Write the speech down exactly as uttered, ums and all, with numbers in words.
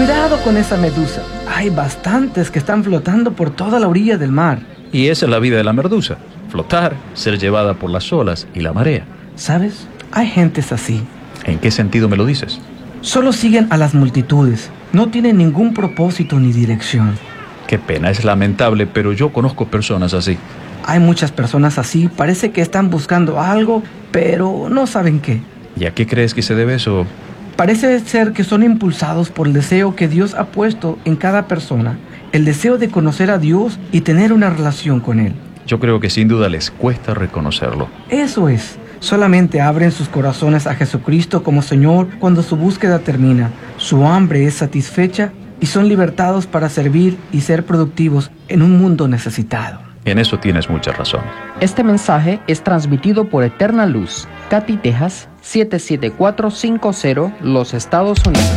Cuidado con esa medusa. Hay bastantes que están flotando por toda la orilla del mar. Y esa es la vida de la medusa. Flotar, ser llevada por las olas y la marea. ¿Sabes? Hay gentes así. ¿En qué sentido me lo dices? Solo siguen a las multitudes. No tienen ningún propósito ni dirección. Qué pena, es lamentable, pero yo conozco personas así. Hay muchas personas así. Parece que están buscando algo, pero no saben qué. ¿Y a qué crees que se debe eso? Parece ser que son impulsados por el deseo que Dios ha puesto en cada persona. El deseo de conocer a Dios y tener una relación con Él. Yo creo que sin duda les cuesta reconocerlo. Eso es. Solamente abren sus corazones a Jesucristo como Señor cuando su búsqueda termina, su hambre es satisfecha y son libertados para servir y ser productivos en un mundo necesitado. En eso tienes mucha razón. Este mensaje es transmitido por Eterna Luz, Katy, Texas, siete siete cuatro cinco cero, los Estados Unidos.